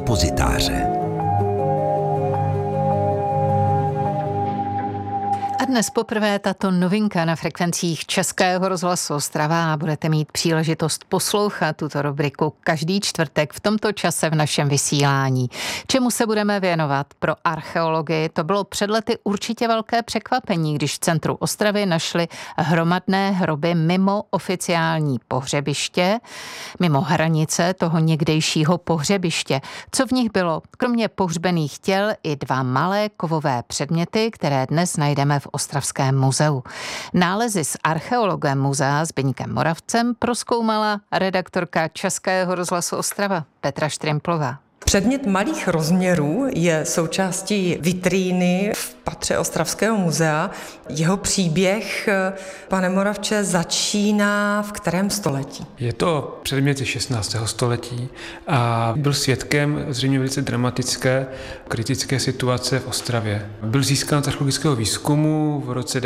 depozitáře. A dnes poprvé tato novinka na frekvencích Českého rozhlasu Ostrava a budete mít příležitost poslouchat tuto rubriku každý čtvrtek v tomto čase v našem vysílání. Čemu se budeme věnovat? Pro archeologii to bylo před lety určitě velké překvapení, když v centru Ostravy našli hromadné hroby mimo oficiální pohřebiště, mimo hranice toho někdejšího pohřebiště. Co v nich bylo? Kromě pohřbených těl i 2 malé kovové předměty, které dnes najdeme v Ostravském muzeu. Nálezy s archeologem muzea Zbyňkem Moravcem prozkoumala redaktorka Českého rozhlasu Ostrava Petra Štrimplová. Předmět malých rozměrů je součástí vitríny v patře Ostravského muzea. Jeho příběh, pane Moravče, začíná v kterém století? Je to předmět ze 16. století a byl svědkem zřejmě velice dramatické kritické situace v Ostravě. Byl získán z archeologického výzkumu v roce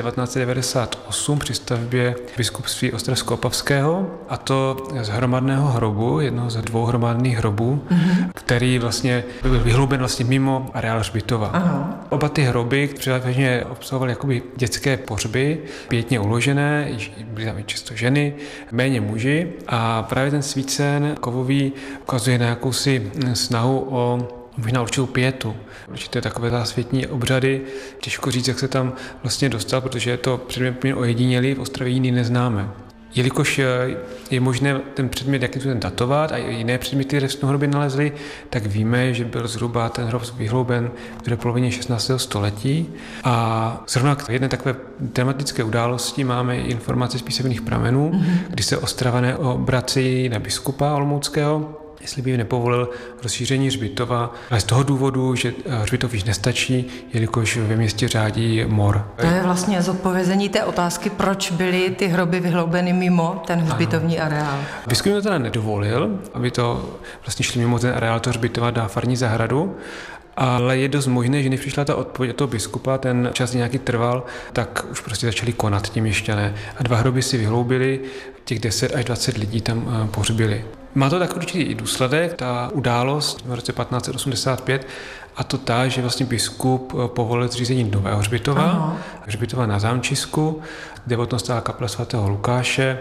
1998 při stavbě biskupství Ostravsko-Opavského, a to z hromadného hrobu, jednoho ze 2 hromadných hrobů, který vlastně byl vyhlouben vlastně mimo areál hřbitova. Aha. Oba ty hroby převážně obsahovaly jakoby dětské pohřby, pěkně uložené, byly tam i často ženy, méně muži, a právě ten svícen kovový ukazuje na jakousi snahu o možná určitou pietu, určité takové zásvětní obřady. Těžko říct, jak se tam vlastně dostal, protože je to předmět ojedinělý, v Ostravě jiný neznáme. Jelikož je možné ten předmět jakým způsobem datovat a jiné předměty, které v hrobě nalezli, tak víme, že byl zhruba ten hrob vyhlouben v druhé polovině 16. století. A zrovna k jedné takové tematické události máme informace z písemných pramenů, kdy se Ostravané obrací na biskupa olomouckého, jestli by nepovolil rozšíření hřbitova, ale z toho důvodu, že hřbitov již nestačí, jelikož ve městě řádí mor. To je vlastně zodpovězení té otázky, proč byly ty hroby vyhloubeny mimo ten hřbitovní areál. Biskup to teda nedovolil, aby to vlastně šli mimo ten areál toho hřbitova na farní zahradu, ale je dost možné, že než přišla ta odpověď od toho biskupa, ten čas nějaký trval, tak už prostě začali konat ti měšťané. A 2 hroby si vyhloubili, těch 10 až 20 lidí tam pohřbili. Má to tak určitý i důsledek, ta událost v roce 1585, a to ta, že vlastně biskup povolil zřízení nového hřbitova, hřbitova na Zámčisku, kde potom stála kaple svatého Lukáše,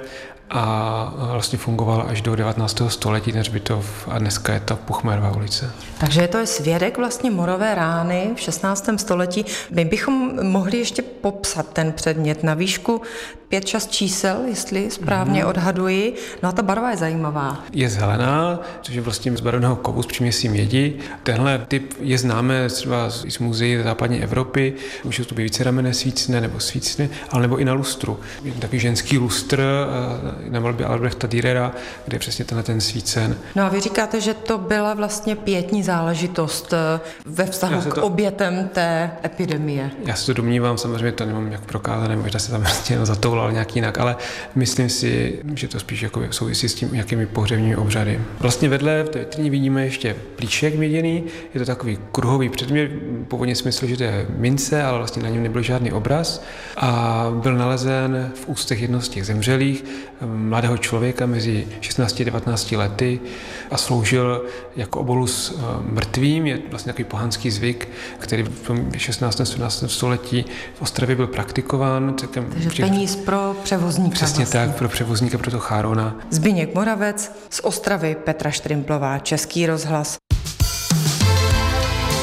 a vlastně fungoval až do 19. století ten hřbitov a dneska je to Puchmayrová ulice. Takže to je svědek vlastně morové rány v 16. století. My bychom mohli ještě popsat ten předmět na výšku 5-6 čísel, jestli správně odhaduji. No a ta barva je zajímavá. Je zelená, což je vlastně z barevného kovu s příměsí mědi. Tenhle typ je známé třeba z muzeí západní Evropy. Můžou to být víceramenné svícny nebo svícny, ale nebo i na lustru. Je takový ženský lustr na malbě Albrechta Dürera, kde je přesně ten svícen. No a vy říkáte, že to byla vlastně pietní záležitost ve vztahu k obětem té epidemie. Já se to domnívám, samozřejmě to nemám jak prokázané, možná se tam vlastně zatoulal nějak jinak, ale myslím si, že to spíš jako souvisí s tím nějakými pohřebními obřady. Vlastně vedle v té vitrině vidíme ještě plíšek měděný, je to takový kruhový předmět, původně jsme mysleli, že to je mince, ale vlastně na něm nebyl žádný obraz, a byl nalezen v ústech jednoho z těch zemřelých, mladého člověka mezi 16 a 19 lety, a sloužil jako obolus mrtvým. Je vlastně takový pohanský zvyk, který v tom 16. a 17. století v Ostravě byl praktikován. Takže peníz pro převozníka. Přesně vlastně. tak, pro převozníka, pro to chárona. Zbyněk Moravec, z Ostravy Petra Štrimplová, Český rozhlas.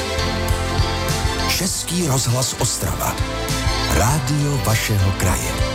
Český rozhlas Ostrava. Rádio vašeho kraje.